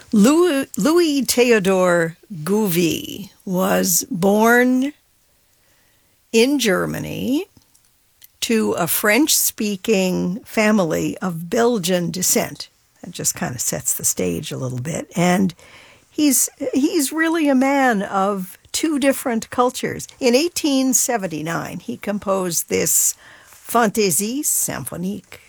Louis Theodor Gouvy was born in Germany to a French-speaking family of Belgian descent. That just kind of sets the stage a little bit. And he's really a man of two different cultures. In 1879, he composed this Fantaisie symphonique